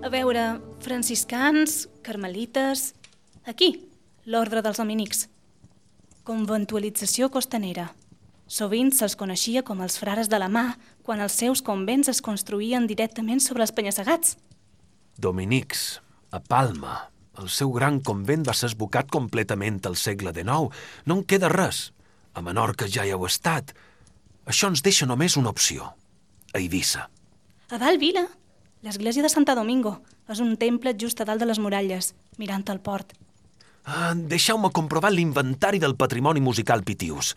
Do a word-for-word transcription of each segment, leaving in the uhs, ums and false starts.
A veure, franciscans, carmelites... Aquí, l'ordre dels dominics. Conventualització costanera. Sovint se'ls coneixia com els frares de la mà quan els seus convents es construïen directament sobre els penya-segats. Dominics, a Palma. El seu gran convent va ser esbocat completament al segle dinou. No en queda res. A Menorca ja hi heu estat. Això ens deixa només una opció. A Eivissa. A dalt vila, l'església de Santa Domingo. És un temple just a dalt de les muralles, mirant al port. Ah, deixeu-me comprovar l'inventari del patrimoni musical Pitius.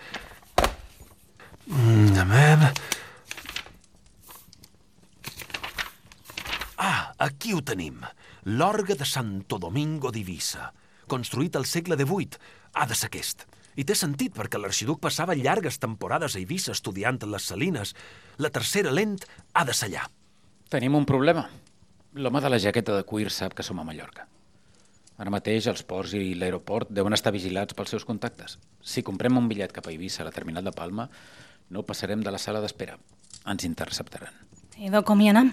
Mm, a veure... Ah, aquí ho tenim. L'orgue de Santo Domingo d'Eivissa, construït al segle divuit. Ha de ser aquest. I té sentit perquè l'arxiduc passava llargues temporades a Eivissa estudiant en les salines. La tercera lent ha de ser allà. Tenim un problema. L'home de la jaqueta de cuir sap que som a Mallorca. Ara mateix els ports i l'aeroport deuen estar vigilats pels seus contactes. Si comprem un bitllet cap a Eivissa a la terminal de Palma, no passarem de la sala d'espera. Ens interceptaran. I de com hi anem?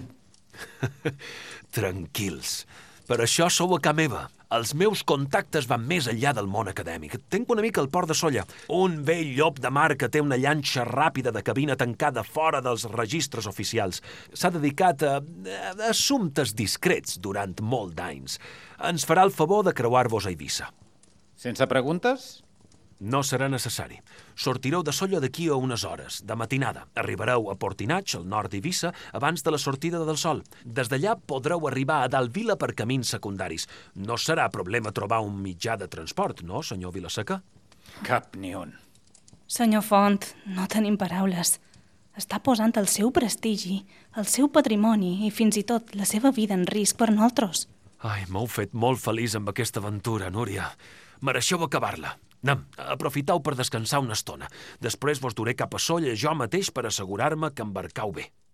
Tranquils. Per això sou a ca meva. Els meus contactes van més enllà del món acadèmic. Tenc un amic al port de Sóller, un vell llop de mar que té una llanxa ràpida de cabina tancada fora dels registres oficials. S'ha dedicat a, a assumptes discrets durant molt d'anys. Ens farà el favor de creuar-vos a Eivissa. Sense preguntes? No serà necessari. Sortireu de Sóller d'aquí a unes hores, de matinada. Arribareu a Portinatx, al nord d'Eivissa, abans de la sortida del sol. Des d'allà podreu arribar a dalt vila per camins secundaris. No serà problema trobar un mitjà de transport, no, senyor Vilaseca? Cap ni un. Senyor Font, no tenim paraules. Està posant el seu prestigi, el seu patrimoni i fins i tot la seva vida en risc per nosaltres. Ai, m'heu fet molt feliç amb aquesta aventura, Núria. Mereixeu acabar-la. Anem, aprofiteu per descansar una estona. Després vos duré cap a Sóller jo mateix per assegurar-me que embarcau bé.